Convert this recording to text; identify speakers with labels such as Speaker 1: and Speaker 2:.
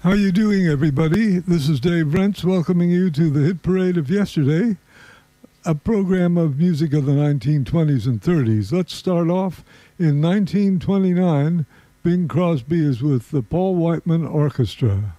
Speaker 1: How you doing, everybody? This is Dave Rentz welcoming you to the Hit Parade of Yesterday, a program of music of the 1920s and 30s. Let's start off in 1929. Bing Crosby is with the Paul Whiteman Orchestra.